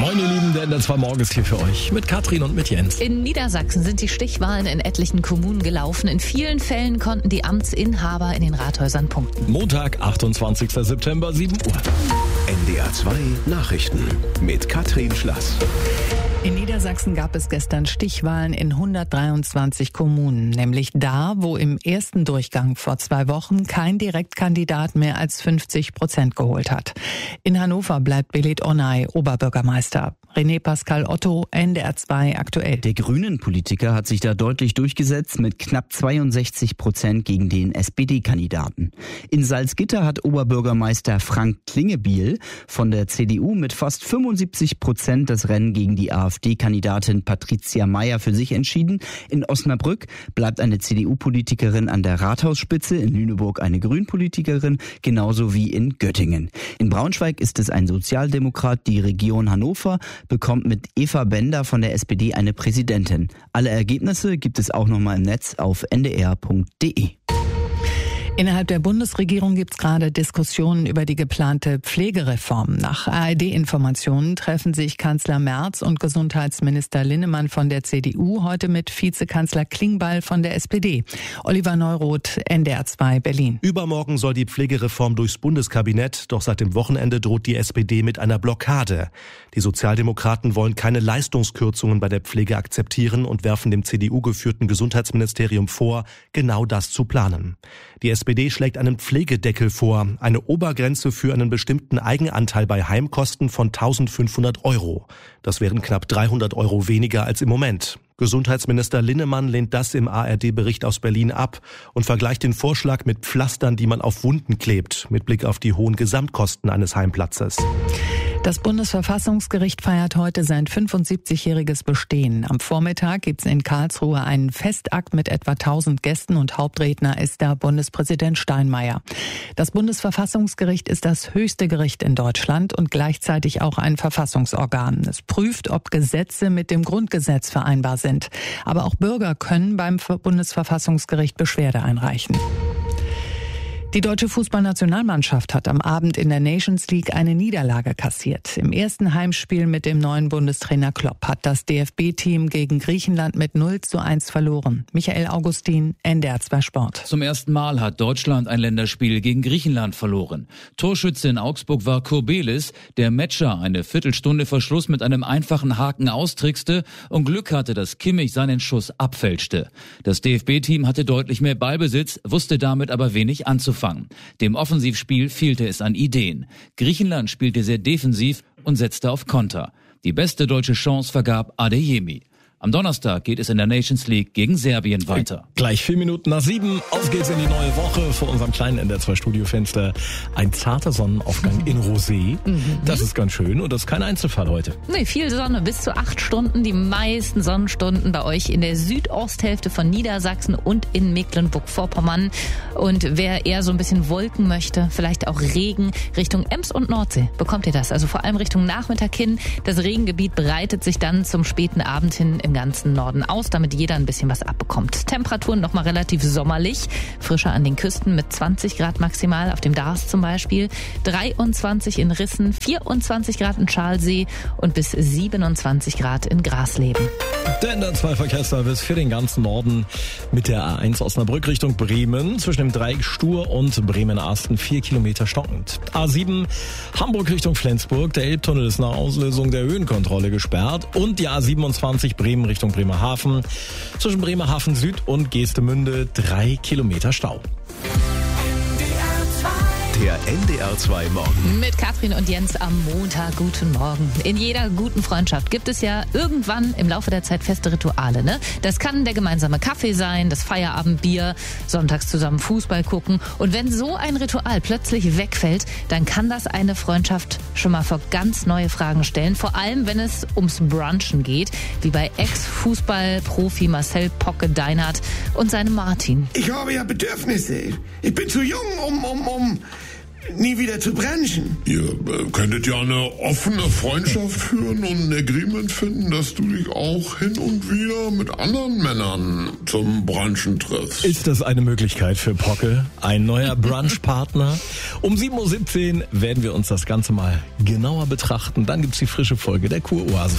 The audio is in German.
Moin ihr Lieben, der NDR 2 Morgen ist hier für euch mit Katrin und mit Jens. In Niedersachsen sind die Stichwahlen in etlichen Kommunen gelaufen. In vielen Fällen konnten die Amtsinhaber in den Rathäusern punkten. Montag, 28. September, 7 Uhr. NDR 2 Nachrichten mit Katrin Schlass. In Niedersachsen gab es gestern Stichwahlen in 123 Kommunen, nämlich da, wo im ersten Durchgang vor 2 Wochen kein Direktkandidat mehr als 50% geholt hat. In Hannover bleibt Belit Onay Oberbürgermeister. René Pascal Otto, NDR 2 aktuell. Der Grünen-Politiker hat sich da deutlich durchgesetzt mit knapp 62% gegen den SPD-Kandidaten. In Salzgitter hat Oberbürgermeister Frank Klingebiel von der CDU mit fast 75% das Rennen gegen die AfD-Kandidatin Patricia Mayr für sich entschieden. In Osnabrück bleibt eine CDU-Politikerin an der Rathausspitze, in Lüneburg eine Grünpolitikerin, genauso wie in Göttingen. In Braunschweig ist es ein Sozialdemokrat. Die Region Hannover bekommt mit Eva Bender von der SPD eine Präsidentin. Alle Ergebnisse gibt es auch nochmal im Netz auf ndr.de. Innerhalb der Bundesregierung gibt es gerade Diskussionen über die geplante Pflegereform. Nach ARD-Informationen treffen sich Kanzler Merz und Gesundheitsminister Linnemann von der CDU heute mit Vizekanzler Klingbeil von der SPD. Oliver Neuroth, NDR 2 Berlin. Übermorgen soll die Pflegereform durchs Bundeskabinett, doch seit dem Wochenende droht die SPD mit einer Blockade. Die Sozialdemokraten wollen keine Leistungskürzungen bei der Pflege akzeptieren und werfen dem CDU-geführten Gesundheitsministerium vor, genau das zu planen. Die SPD schlägt einen Pflegedeckel vor, eine Obergrenze für einen bestimmten Eigenanteil bei Heimkosten von 1.500 €. Das wären knapp 300 € weniger als im Moment. Gesundheitsminister Linnemann lehnt das im ARD-Bericht aus Berlin ab und vergleicht den Vorschlag mit Pflastern, die man auf Wunden klebt, mit Blick auf die hohen Gesamtkosten eines Heimplatzes. Das Bundesverfassungsgericht feiert heute sein 75-jähriges Bestehen. Am Vormittag gibt es in Karlsruhe einen Festakt mit etwa 1000 Gästen und Hauptredner ist da Bundespräsident Steinmeier. Das Bundesverfassungsgericht ist das höchste Gericht in Deutschland und gleichzeitig auch ein Verfassungsorgan. Es prüft, ob Gesetze mit dem Grundgesetz vereinbar sind. Aber auch Bürger können beim Bundesverfassungsgericht Beschwerde einreichen. Die deutsche Fußballnationalmannschaft hat am Abend in der Nations League eine Niederlage kassiert. Im ersten Heimspiel mit dem neuen Bundestrainer Klopp hat das DFB-Team gegen Griechenland mit 0:1 verloren. Michael Augustin, NDR 2 Sport. Zum ersten Mal hat Deutschland ein Länderspiel gegen Griechenland verloren. Torschütze in Augsburg war Kurbelis, der Matcher eine Viertelstunde vor Schluss mit einem einfachen Haken austrickste und Glück hatte, dass Kimmich seinen Schuss abfälschte. Das DFB-Team hatte deutlich mehr Ballbesitz, wusste damit aber wenig anzufangen. Dem Offensivspiel fehlte es an Ideen. Griechenland spielte sehr defensiv und setzte auf Konter. Die beste deutsche Chance vergab Adeyemi. Am Donnerstag geht es in der Nations League gegen Serbien weiter. Gleich 4 Minuten nach 7. Auf geht's in die neue Woche. Vor unserem kleinen NDR 2 Studiofenster ein zarter Sonnenaufgang in Rosé. Das ist ganz schön und das ist kein Einzelfall heute. Nee, viel Sonne, bis zu 8 Stunden. Die meisten Sonnenstunden bei euch in der Südosthälfte von Niedersachsen und in Mecklenburg-Vorpommern. Und wer eher so ein bisschen Wolken möchte, vielleicht auch Regen Richtung Ems und Nordsee, bekommt ihr das. Also vor allem Richtung Nachmittag hin. Das Regengebiet breitet sich dann zum späten Abend hin im ganzen Norden aus, damit jeder ein bisschen was abbekommt. Temperaturen nochmal relativ sommerlich, frischer an den Küsten mit 20 Grad maximal, auf dem Darß zum Beispiel, 23 in Rissen, 24 Grad in Schalsee und bis 27 Grad in Grasleben. Der NDR 2 Verkehrsservice für den ganzen Norden mit der A1 Osnabrück Richtung Bremen, zwischen dem Dreieck Stur und Bremen-Asten 4 Kilometer stockend. A7 Hamburg Richtung Flensburg, der Elbtunnel ist nach Auslösung der Höhenkontrolle gesperrt und die A27 Bremen Richtung Bremerhaven. Zwischen Bremerhaven Süd und Geestemünde 3 Kilometer Stau. Der NDR 2 Morgen. Mit Katrin und Jens am Montag. Guten Morgen. In jeder guten Freundschaft gibt es ja irgendwann im Laufe der Zeit feste Rituale, ne? Das kann der gemeinsame Kaffee sein, das Feierabendbier, sonntags zusammen Fußball gucken. Und wenn so ein Ritual plötzlich wegfällt, dann kann das eine Freundschaft schon mal vor ganz neue Fragen stellen. Vor allem, wenn es ums Brunchen geht, wie bei Ex-Fußballprofi Marcel Pocke-Deinhardt und seinem Martin. Ich habe ja Bedürfnisse. Ich bin zu jung, um nie wieder zu brunchen. Ihr könntet ja eine offene Freundschaft führen und ein Agreement finden, dass du dich auch hin und wieder mit anderen Männern zum Brunchen triffst. Ist das eine Möglichkeit für Pocke? Ein neuer Brunchpartner? Um 7:17 Uhr werden wir uns das Ganze mal genauer betrachten. Dann gibt's die frische Folge der Kuroase.